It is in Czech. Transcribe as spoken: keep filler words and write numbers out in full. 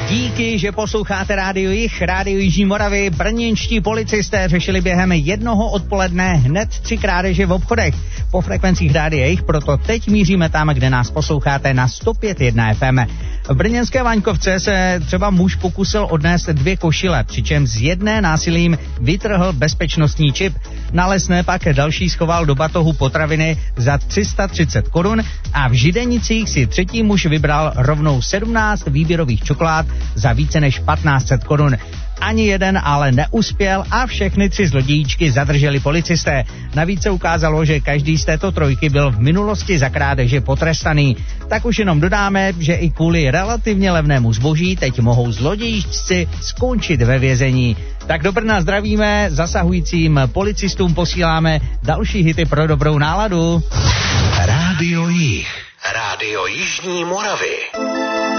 Díky, že posloucháte Rádio Jih, Rádio Jižní Moravy. Brněnští policisté řešili během jednoho odpoledne hned tři krádeže v obchodech. Po frekvencích Rádia Jih, proto teď míříme tam, kde nás posloucháte na sto pět jedna ef em. V brněnské Vaňkovce se třeba muž pokusil odnést dvě košile, přičemž z jedné násilím vytrhl bezpečnostní čip. Na Lesné pak další schoval do batohu potraviny za tři sta třicet korun a v Židenicích si třetí muž vybral rovnou sedmnáct výběrových čokolád za více než patnáct set korun. Ani jeden ale neuspěl a všechny tři zlodějíčky zadrželi policisté. Navíc se ukázalo, že každý z této trojky byl v minulosti za krádeže potrestaný. Tak už jenom dodáme, že i kvůli relativně levnému zboží teď mohou zlodějíčci skončit ve vězení. Tak do Brna zdravíme, zasahujícím policistům posíláme další hity pro dobrou náladu. Rádio Jih, Rádio Jižní Moravy.